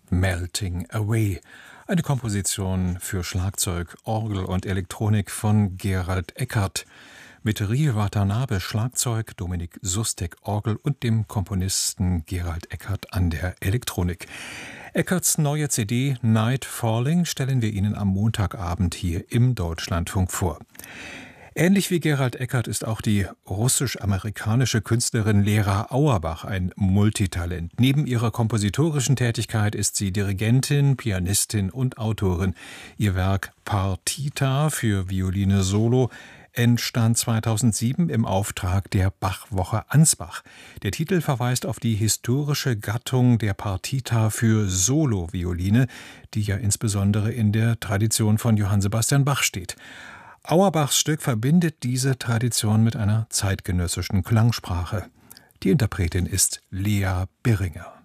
Melting Away, eine Komposition für Schlagzeug, Orgel und Elektronik von Gerald Eckert, mit Rie Watanabe Schlagzeug, Dominik Sustek Orgel und dem Komponisten Gerald Eckert an der Elektronik. Eckerts neue CD Night Falling stellen wir Ihnen am Montagabend hier im Deutschlandfunk vor. Ähnlich wie Gerald Eckert ist auch die russisch-amerikanische Künstlerin Lera Auerbach ein Multitalent. Neben ihrer kompositorischen Tätigkeit ist sie Dirigentin, Pianistin und Autorin. Ihr Werk Partita für Violine Solo entstand 2007 im Auftrag der Bachwoche Ansbach. Der Titel verweist auf die historische Gattung der Partita für Solo-Violine, die ja insbesondere in der Tradition von Johann Sebastian Bach steht. Auerbachs Stück verbindet diese Tradition mit einer zeitgenössischen Klangsprache. Die Interpretin ist Lea Biringer.